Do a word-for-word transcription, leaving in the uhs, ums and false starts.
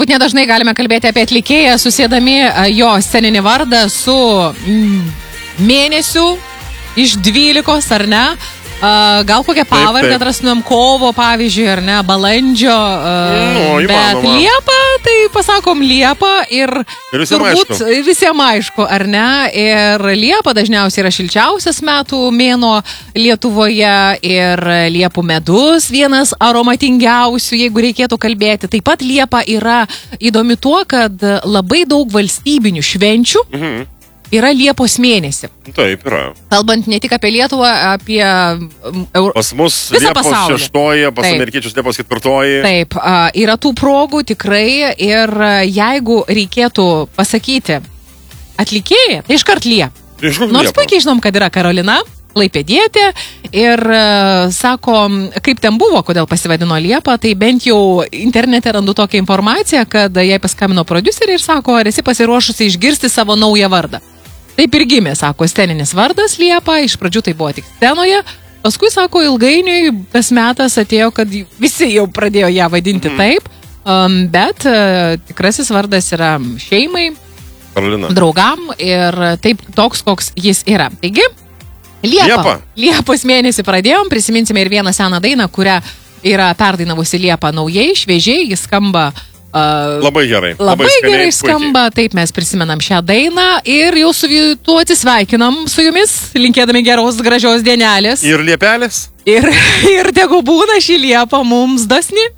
turbūt nedažnai galime kalbėti apie atlikėją, susėdami jo sceninį vardą su mm, mėnesiu iš dvylikos, ar ne? Uh, gal kokią pavardę atrastumėm kovo, pavyzdžiui, ar ne, balandžio, uh, no, bet įmanoma. Liepa, tai pasakom Liepa ir, ir visiems turbūt aišku. visiems aišku, ar ne, ir Liepa dažniausiai yra šilčiausias metų mėnuo Lietuvoje ir liepų medus vienas aromatingiausių, jeigu reikėtų kalbėti. Taip pat Liepa yra įdomi tuo, kad labai daug valstybinių švenčių Mhm. yra Liepos mėnesį. Taip, yra. Kalbant ne tik apie Lietuvą, apie um, Euro... Pas mus visą Liepos pasaulį. šeštoji, pas Taip. amerikiečius Liepos ketvirtoji. Taip, a, yra tų progų tikrai ir a, jeigu reikėtų pasakyti atlikėją, tai iškart Liepa. Iš Nors puikiai žinom, kad yra Karolina, Klaipėdietė ir a, sako, kaip ten buvo, kodėl pasivadino Liepa, tai bent jau internete randu tokią informaciją, kad jai paskambino prodiuserį ir sako, ar esi pasiruošusi išgirsti savo naują vardą. Taip ir gimė, sako, sceninis vardas Liepa, iš pradžių tai buvo tik scenoje, paskui, sako, ilgainiui tas metas atėjo, kad visi jau pradėjo ją vadinti mm. taip, um, bet uh, tikrasis vardas yra šeimai, Karolina. Draugam ir taip toks, koks jis yra. Taigi, Liepa. Liepa. Liepos mėnesį pradėjom, prisiminsime ir vieną seną dainą, kurią yra perdainavusi Liepa naujai, šviežiai, jis skamba Uh, labai gerai. Labai, labai skaniai, gerai skamba, puikiai. Taip mes prisimenam šią dainą ir jau su tuo atsisveikinam su jumis, linkėdami geros, gražios dienelės. Ir liepelės. Ir, ir tegu būna ši Liepa mums dosni.